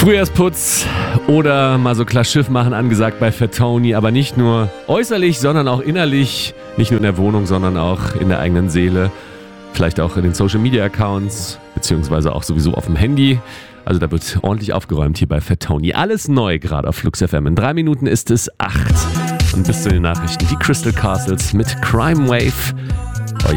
Frühjahrsputz oder mal so klar Schiff machen angesagt bei Fat Tony, aber nicht nur äußerlich, sondern auch innerlich. Nicht nur in der Wohnung, sondern auch in der eigenen Seele. Vielleicht auch in den Social Media Accounts, beziehungsweise auch sowieso auf dem Handy. Also da wird ordentlich aufgeräumt hier bei Fat Tony. Alles neu gerade auf Flux FM. In 3 Minuten ist es 8. Und bis zu den Nachrichten die Crystal Castles mit Crime Wave.